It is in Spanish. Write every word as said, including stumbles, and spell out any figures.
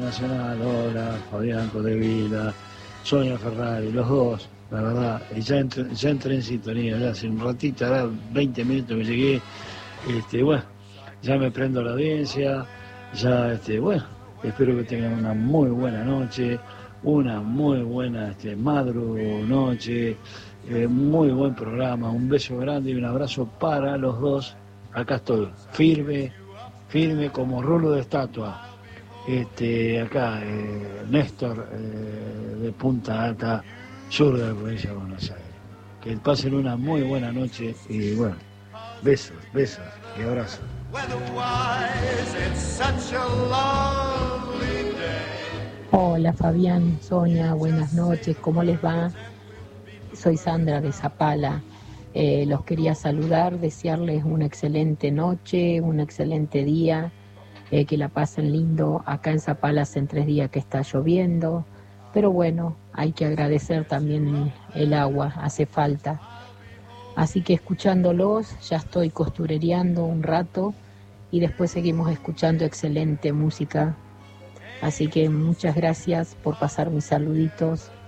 Nacional, hola, Fabián Codevila, Sonia Ferrari, los dos, la verdad, ya entré, ya entré en sintonía, ya hace un ratito, ahora veinte minutos que llegué, este, bueno, ya me prendo la audiencia, ya, este, bueno, espero que tengan una muy buena noche, una muy buena este, madru noche, eh, muy buen programa, un beso grande y un abrazo para los dos, acá estoy, firme, firme como rulo de estatua. Este, acá, eh, Néstor, eh, de Punta Alta, sur de la provincia de Buenos Aires. Que pasen una muy buena noche y bueno, besos, besos y abrazos. Hola Fabián, Sonia, buenas noches, ¿cómo les va? Soy Sandra de Zapala. Eh, los quería saludar, desearles una excelente noche, un excelente día. Eh, que la pasen lindo. Acá en Zapala hace tres días que está lloviendo, pero bueno, hay que agradecer también el agua, hace falta. Así que escuchándolos, ya estoy costurereando un rato y después seguimos escuchando excelente música. Así que muchas gracias por pasar mis saluditos.